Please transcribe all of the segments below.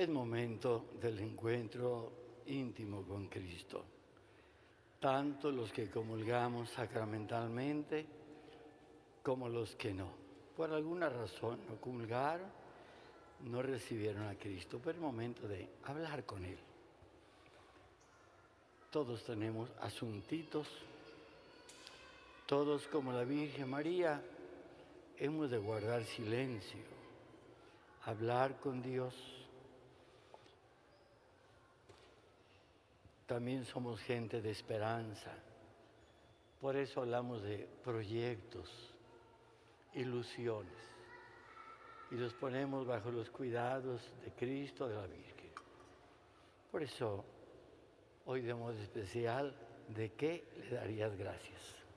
Es momento del encuentro íntimo con Cristo. Tanto los que comulgamos sacramentalmente como los que no. Por alguna razón no comulgaron, no recibieron a Cristo, pero es momento de hablar con Él. Todos tenemos asuntitos, todos como la Virgen María hemos de guardar silencio, hablar con Dios. También somos gente de esperanza, por eso hablamos de proyectos, ilusiones, y los ponemos bajo los cuidados de Cristo, de la Virgen. Por eso, hoy de modo especial, ¿de qué le darías gracias?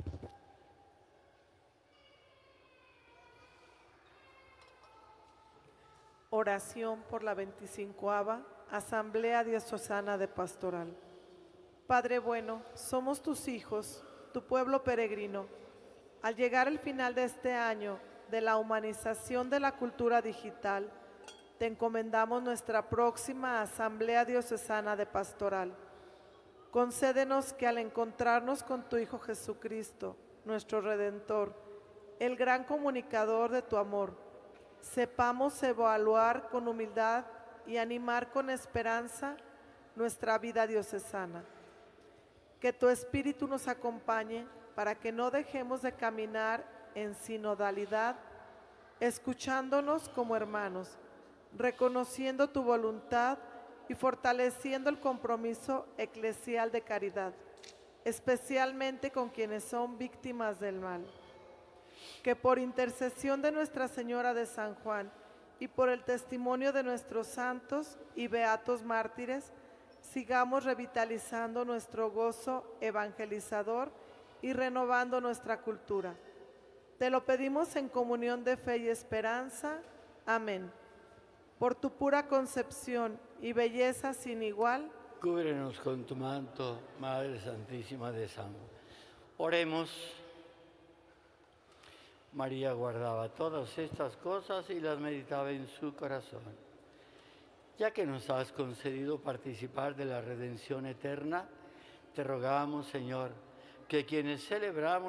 Oración por la 25ª Asamblea Diocesana de Pastoral. Padre bueno, somos tus hijos, tu pueblo peregrino. Al llegar el final de este año de la humanización de la cultura digital, te encomendamos nuestra próxima Asamblea Diocesana de Pastoral. Concédenos que al encontrarnos con tu Hijo Jesucristo, nuestro Redentor, el gran comunicador de tu amor, sepamos evaluar con humildad y animar con esperanza nuestra vida diocesana. Que tu Espíritu nos acompañe para que no dejemos de caminar en sinodalidad, escuchándonos como hermanos, reconociendo tu voluntad y fortaleciendo el compromiso eclesial de caridad, especialmente con quienes son víctimas del mal. Que por intercesión de Nuestra Señora de San Juan y por el testimonio de nuestros santos y beatos mártires, sigamos revitalizando nuestro gozo evangelizador y renovando nuestra cultura. Te lo pedimos en comunión de fe y esperanza. Amén. Por tu pura concepción y belleza sin igual, Cúbrenos con tu manto, Madre Santísima de San Juan. Oremos. María guardaba todas estas cosas y las meditaba en su corazón. Ya que nos has concedido participar de la redención eterna, te rogamos, Señor, que quienes celebramos